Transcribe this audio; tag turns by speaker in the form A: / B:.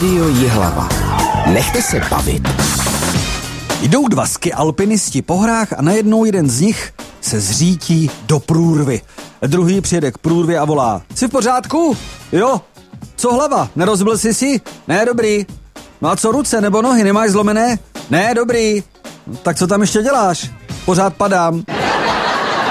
A: Rádio Jihlava. Nechte se bavit.
B: Jdou dva ski-alpinisti po horách a najednou jeden z nich se zřítí do průrvy. Druhý přijede k průrvě a volá: Jsi v pořádku? Jo. Co hlava? Nerozbil jsi si? Ne, dobrý. No a co ruce nebo nohy? Nemáš zlomené? Ne, dobrý. Tak co tam ještě děláš? Pořád padám.